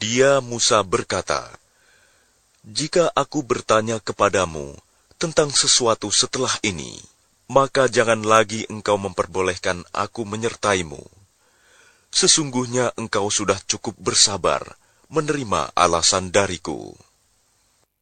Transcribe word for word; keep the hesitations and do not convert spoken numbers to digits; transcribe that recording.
Dia Musa berkata, "Jika aku bertanya kepadamu tentang sesuatu setelah ini, maka jangan lagi engkau memperbolehkan aku menyertaimu. Sesungguhnya engkau sudah cukup bersabar menerima alasan dariku."